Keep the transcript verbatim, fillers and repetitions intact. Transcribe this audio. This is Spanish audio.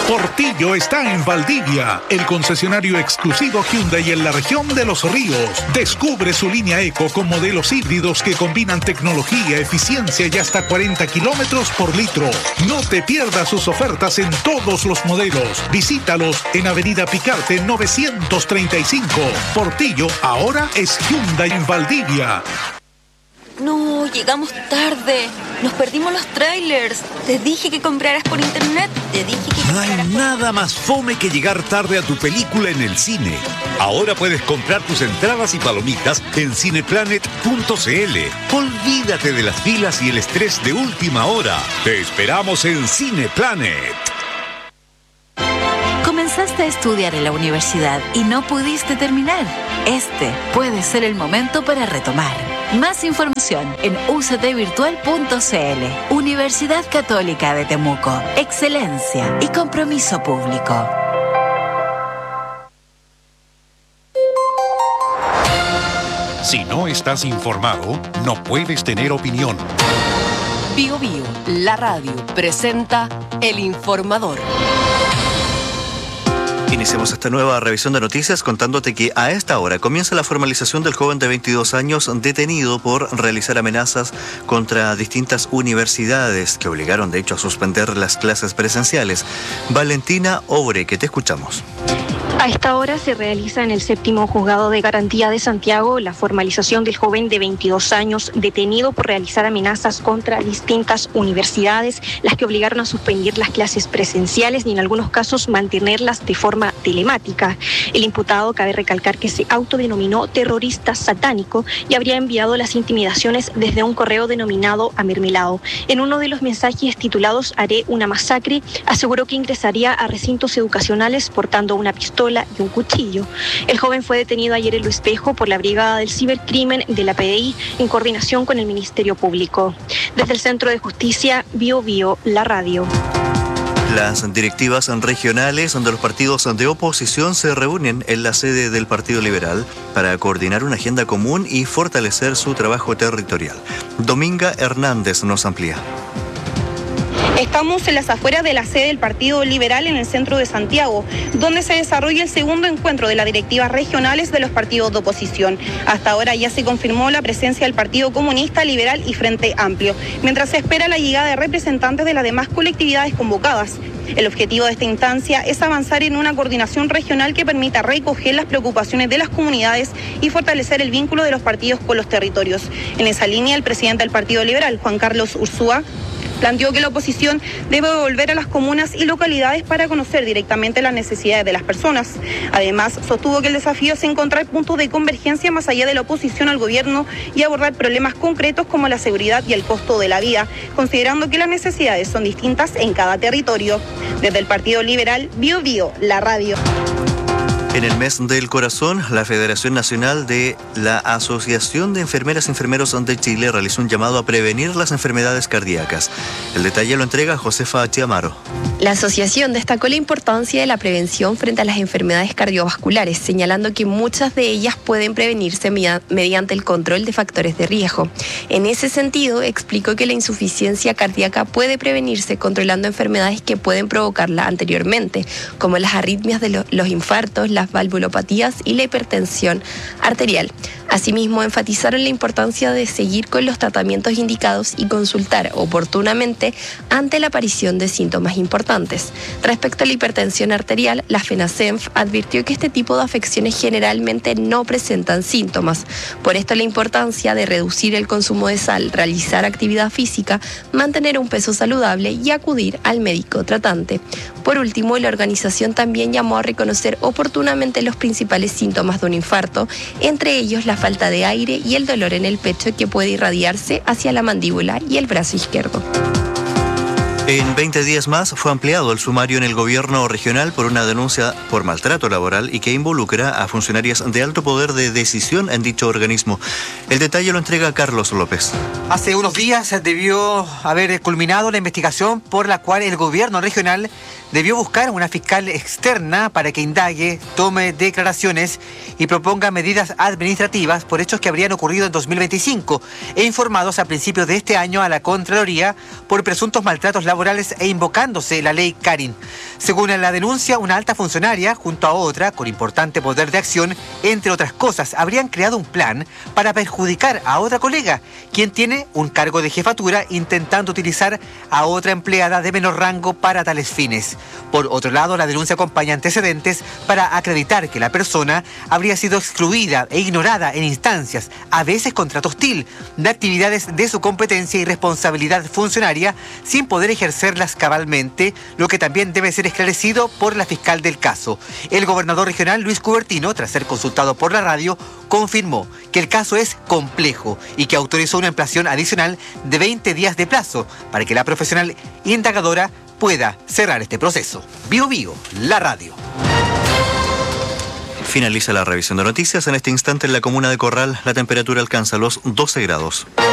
Portillo está en Valdivia, el concesionario exclusivo Hyundai en la región de Los Ríos. Descubre su línea Eco con modelos híbridos que combinan tecnología, eficiencia y hasta cuarenta kilómetros por litro. No te pierdas sus ofertas en todos los modelos. Visítalos en Avenida Picarte novecientos treinta y cinco. Portillo ahora es Hyundai en Valdivia. No, llegamos tarde. Nos perdimos los trailers. Te dije que compraras por internet. Te dije que No hay nada más fome que llegar tarde a tu película en el cine. Ahora puedes comprar tus entradas y palomitas en cineplanet punto cl. Olvídate de las filas y el estrés de última hora. Te esperamos en Cineplanet. Comenzaste a estudiar en la universidad y no pudiste terminar. Este puede ser el momento para retomar. Más información en u c t virtual punto c l. Universidad Católica de Temuco. Excelencia y compromiso público. Si no estás informado, no puedes tener opinión. Bio Bio, la radio, presenta El Informador. Iniciamos esta nueva revisión de noticias contándote que a esta hora comienza la formalización del joven de veintidós años detenido por realizar amenazas contra distintas universidades que obligaron de hecho a suspender las clases presenciales. Valentina Obre, que te escuchamos. A esta hora se realiza en el séptimo juzgado de garantía de Santiago la formalización del joven de veintidós años detenido por realizar amenazas contra distintas universidades, las que obligaron a suspender las clases presenciales y en algunos casos mantenerlas de forma telemática. El imputado, cabe recalcar que se autodenominó terrorista satánico y habría enviado las intimidaciones desde un correo denominado Amermelado. En uno de los mensajes titulados "Haré una masacre", aseguró que ingresaría a recintos educacionales portando una pistola y un cuchillo. El joven fue detenido ayer en Lo Espejo por la Brigada del Cibercrimen de la P D I en coordinación con el Ministerio Público. Desde el Centro de Justicia, Bio Bio, la radio. Las directivas regionales de los partidos de oposición se reúnen en la sede del Partido Liberal para coordinar una agenda común y fortalecer su trabajo territorial. Dominga Hernández nos amplía. Estamos en las afueras de la sede del Partido Liberal en el centro de Santiago, donde se desarrolla el segundo encuentro de las directivas regionales de los partidos de oposición. Hasta ahora ya se confirmó la presencia del Partido Comunista, Liberal y Frente Amplio, mientras se espera la llegada de representantes de las demás colectividades convocadas. El objetivo de esta instancia es avanzar en una coordinación regional que permita recoger las preocupaciones de las comunidades y fortalecer el vínculo de los partidos con los territorios. En esa línea, el presidente del Partido Liberal, Juan Carlos Ursúa, planteó que la oposición debe volver a las comunas y localidades para conocer directamente las necesidades de las personas. Además, sostuvo que el desafío es encontrar puntos de convergencia más allá de la oposición al gobierno y abordar problemas concretos como la seguridad y el costo de la vida, considerando que las necesidades son distintas en cada territorio. Desde el Partido Liberal, Bio Bio, la radio. En el mes del corazón, la Federación Nacional de la Asociación de Enfermeras y Enfermeros de Chile realizó un llamado a prevenir las enfermedades cardíacas. El detalle lo entrega Josefa Chiamaro. La asociación destacó la importancia de la prevención frente a las enfermedades cardiovasculares, señalando que muchas de ellas pueden prevenirse mediante el control de factores de riesgo. En ese sentido, explicó que la insuficiencia cardíaca puede prevenirse controlando enfermedades que pueden provocarla anteriormente, como las arritmias de lo- los infartos, las valvulopatías y la hipertensión arterial. Asimismo, enfatizaron la importancia de seguir con los tratamientos indicados y consultar oportunamente ante la aparición de síntomas importantes. Respecto a la hipertensión arterial, la FENACENF advirtió que este tipo de afecciones generalmente no presentan síntomas. Por esto, la importancia de reducir el consumo de sal, realizar actividad física, mantener un peso saludable y acudir al médico tratante. Por último, la organización también llamó a reconocer oportunamente los principales síntomas de un infarto, entre ellos la falta de aire y el dolor en el pecho que puede irradiarse hacia la mandíbula y el brazo izquierdo. En veinte días más fue ampliado el sumario en el gobierno regional por una denuncia por maltrato laboral y que involucra a funcionarias de alto poder de decisión en dicho organismo. El detalle lo entrega Carlos López. Hace unos días debió haber culminado la investigación por la cual el gobierno regional debió buscar una fiscal externa para que indague, tome declaraciones y proponga medidas administrativas por hechos que habrían ocurrido en dos mil veinticinco e informados a principios de este año a la Contraloría por presuntos maltratos laborales laborales e invocándose la ley Karin. Según la denuncia, una alta funcionaria, junto a otra, con importante poder de acción, entre otras cosas, habrían creado un plan para perjudicar a otra colega, quien tiene un cargo de jefatura, intentando utilizar a otra empleada de menor rango para tales fines. Por otro lado, la denuncia acompaña antecedentes para acreditar que la persona habría sido excluida e ignorada en instancias, a veces con trato hostil, de actividades de su competencia y responsabilidad funcionaria sin poder ejercerlas cabalmente, lo que también debe ser esclarecido por la fiscal del caso. El gobernador regional Luis Cubertino, tras ser consultado por la radio, confirmó que el caso es complejo y que autorizó una ampliación adicional de veinte días de plazo para que la profesional indagadora pueda cerrar este proceso. Bio Bio, la radio. Finaliza la revisión de noticias. En este instante en la comuna de Corral la temperatura alcanza los doce grados.